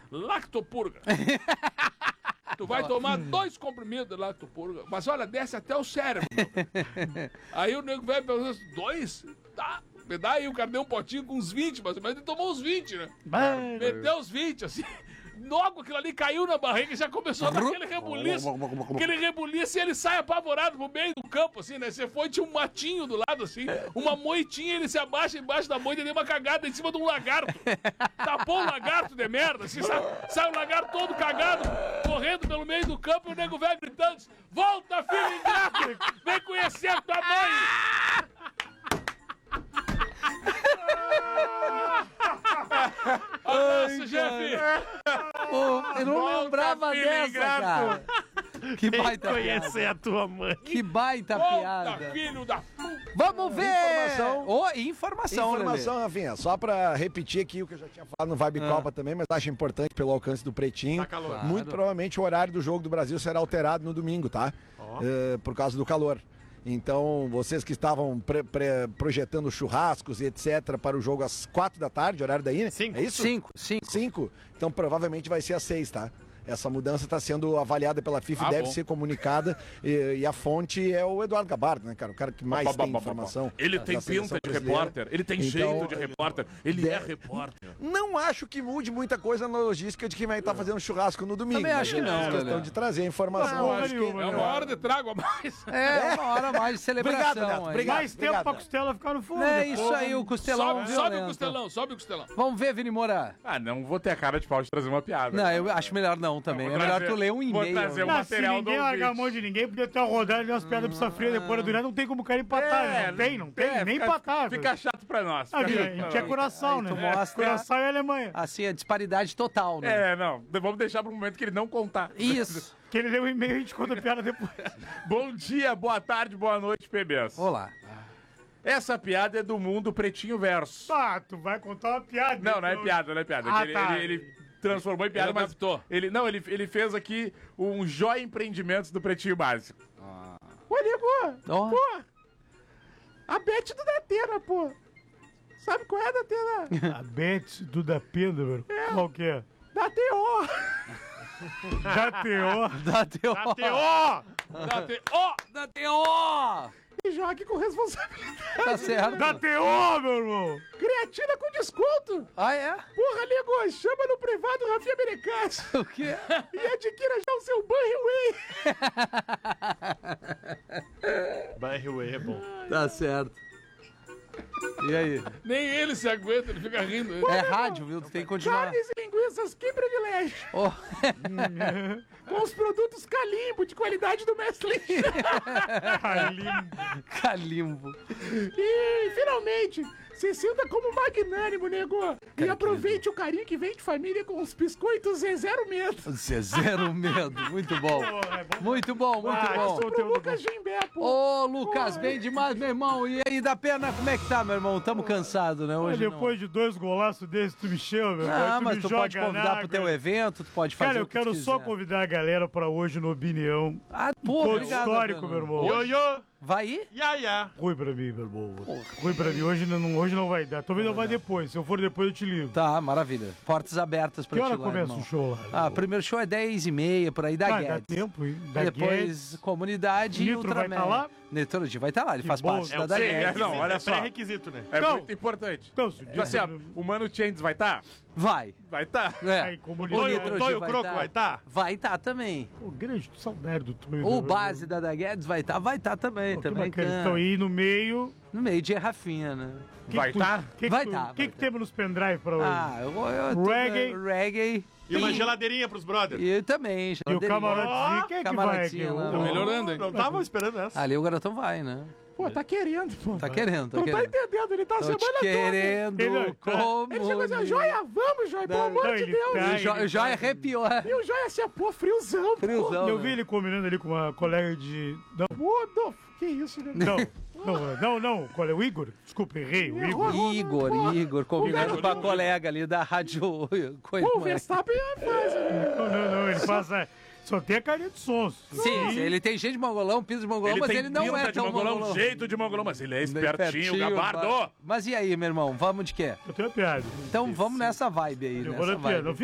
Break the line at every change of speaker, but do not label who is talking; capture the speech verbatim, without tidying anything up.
Lactopurga. Tu vai tomar dois comprimidos de lactopurga, mas olha, desce até o cérebro. Aí o nego velho perguntou, dois? Tá. Me dá aí, o cara deu um potinho com uns vinte, mas ele tomou uns vinte, né?
Vai.
Meteu uns vinte, assim. Logo aquilo ali caiu na barriga e já começou a dar aquele rebuliço. Aquele rebuliço e ele sai apavorado pro meio do campo, assim, né? Você foi, tinha um matinho do lado, assim, uma moitinha, ele se abaixa embaixo da moita e deu uma cagada em cima de um lagarto. Tapou o lagarto de merda, assim, sai, sai o lagarto todo cagado, correndo pelo meio do campo e o nego velho gritando, volta, filho ingrato, vem conhecer tua mãe. Abraço, Jeff!
Pô, eu não
Volta,
lembrava
filho
dessa,
ingrato.
cara. Que baita
Conhecer
piada.
a tua mãe.
Que baita
Volta,
piada.
filho da...
Vamos ver.
Informação.
Oh, informação,
Informação, Rafinha, só pra repetir aqui o que eu já tinha falado no Vibe
Ah.
Copa também, mas acho importante pelo alcance do Pretinho.
Tá calor.
Claro.
Muito provavelmente o horário do Jogo do Brasil será alterado no domingo, tá? Eh, por causa do calor. Então, vocês que estavam pre- pre- projetando churrascos e etcétera para o jogo às quatro da tarde, horário daí, né?
Cinco.
É isso?
Cinco, cinco.
Cinco? Então, provavelmente vai ser às seis, tá? Essa mudança está sendo avaliada pela FIFA e
Ah,
deve
bom.
ser comunicada. E, e a fonte é o Eduardo Gabardo, né, cara? O cara que mais
Ba, ba,
tem
ba, ba, ba.
informação.
Ele
da
tem
seleção
pinta de
brasileira.
repórter, ele tem
Então,
jeito de repórter, ele é
de-
repórter.
Não acho que mude muita coisa na logística de quem vai estar fazendo churrasco no domingo.
Também
mas
acho que
é
não,
questão
Lelê.
de trazer a informação.
Não,
acho que-
nenhuma,
É uma hora de trago a mais.
É, uma hora mais de celebração.
Obrigado, Neto,
aí.
obrigado.
Mais tempo pra costela ficar no fundo.
É
depois.
isso aí, o costelão
Sobe, sobe o
violento.
costelão, sobe o costelão.
Vamos ver, Vini Moura.
Ah, não vou ter a cara de pau de trazer uma piada.
Não, eu acho melhor não também.
Vou
É melhor
trazer-
tu ler um
vou
e-mail.
trazer um
Não, se
material do
ninguém largar a
ouvinte.
mão de ninguém, podia ter uma rodada de umas piadas pro Safria depois do não tem como o cara empatar.
É,
não tem, não tem,
é,
nem
fica-
empatar.
Fica chato pra nós.
Ah,
Fica
a
chato
gente
pra
é
nós.
coração,
Aí
né?
tu mostra-
Coração e Alemanha.
Assim, a disparidade total, né?
É, não, vamos deixar pro momento que ele não contar.
Isso.
Que ele leu um e-mail e a gente conta a piada depois.
Bom dia, boa tarde, boa noite, P Bs.
Olá.
Essa piada é do mundo Pretinho Verso.
Tá, tu vai contar uma piada.
Não, não é
então.
piada, não é piada.
Ah,
ele,
tá.
ele- ele transformou em piada,
Ele
mas
adaptou.
ele não, ele, ele fez aqui um Joia Empreendimentos do Pretinho Básico. Olha, pô,
Ó.
pô, a Beth do Datena, pô. Sabe qual é a Datena?
A Beth do da Pedro, velho. Qual que é?
Da T O.
Da T O.
Da T O.
Da T O!
Dá te- Ó,
Da T O.
E jogue com responsabilidade.
Tá certo.
Da T O, meu irmão!
Creatina com desconto.
Ah, é?
Porra, nego, chama no privado Rafinha Americano
O quê?
e adquira já o seu Banriway.
Barryway é bom.
Tá certo. E aí?
nem ele se aguenta, ele fica rindo.
É rádio, viu? Tu tem que continuar.
Carnes e linguiças, que privilégio.
Oh.
Com os produtos Calimbo, de qualidade do Mestre.
Calimbo.
E, finalmente, se sinta como magnânimo, nego. E aproveite o carinho que vem de família com os biscoitos Zé Zero Medo.
Você zero medo. Muito bom. Muito bom, muito
Ah,
bom.
sou-
Pro Lucas Gimbé, pô.
Ô, Lucas, bem demais, meu irmão. E aí, da pena, como é que tá, meu irmão? Tamo cansado, né? Hoje não.
Depois de dois golaços desses, tu me chama, meu.
Ah,
tu
mas
me
tu
joga
pode
na
convidar pro
água.
teu evento, tu pode fazer
Cara, eu
o que tu
quero só
quiser.
convidar a galera pra hoje no Opinião.
Ah, pô,
Todo
obrigado.
histórico,
Adriano.
meu irmão.
Hoje-
Ioiô!
Vai ir?
Ya, ya. Ruim pra mim, meu irmão. Ruim pra mim. Hoje não, hoje não vai dar. Talvez não vai depois. Se eu for depois, eu te ligo.
Tá, maravilha. Portas abertas pra
Que
ti
hora
lá,
começa
irmão.
o show lá?
Ah, o primeiro show é dez e meia, por aí, da
Ah, dá
Guedes.
tempo, hein? Da
Depois,
Guedes.
comunidade e
Nitro vai
Ultraman.
tá lá?
Nitro vai estar lá, ele
Que
faz
bom.
parte
É
da
o
da
Sim,
Guedes.
é, não, olha só.
Pré-requisito, né?
É
Então-
muito importante.
Então, se
Tipo assim, ó, o Mano Changes vai estar?
Vai.
Vai estar.
É.
Aí, comunidade.
O
Tonho-
Nitro
Tonho
vai
Croco
tá.
vai tá?
Vai estar também.
Pô, grande saudade do Tonho.
O base da da Guedes vai estar, vai estar também.
Pô, que
também
bacana.
canta.
Então, aí no meio...
No meio de Rafinha, né?
que
Vai
que tu-
tá?
que que
Vai
tu-
tá,
O
vai
que, que
tá.
temos nos pendrive pra hoje?
Ah, eu, eu, eu
Reggae.
reggae.
E uma geladeirinha pros brothers.
E também,
E o
geladeirinha.
camarotezinho, quem é que vai aqui?
Camarotinho lá.
Tá
O-
melhorando, hein?
Não tava esperando essa.
Ali o garotão vai, né?
Pô, tá querendo, pô.
Tá querendo, tá
Não tá
querendo.
entendendo, ele tá a
Tô
semana
te
toda.
querendo
Ele-
como...
Ele chegou assim, Joia, vamos, Joia, pelo amor
Não,
de
ele
Deus.
tá-
O Jo-
ele
o Joia
tá-
arrepiou.
E o Joia assim, pô, friozão, pô.
Friozão.
Eu
né?
vi ele combinando ali com uma colega de... Não,
Pô, do- que isso, né?
não, não, não, não. Qual é o Igor? Desculpa, errei. O Igor.
Igor, Igor, combinando
Igor,
com a
Igor.
colega ali da rádio. Coisa
Pô, o
mais.
Verstappen faz, né?
Não, não, não. Ele passa... Só tem a carinha de sons.
Sim, sim, ele tem jeito de mongolão, piso de mongolão,
Ele
mas
tem
ele não
pinta
é
de
tão
mongolão,
mongolão.
jeito de mongolão, mas ele é
Bem
espertinho,
pertinho,
gabardo.
Mas e aí, meu irmão, vamos de quê?
Eu tenho uma piada.
Então vamos nessa vibe aí,
Eu
nessa
vou na piada.
vibe.
Não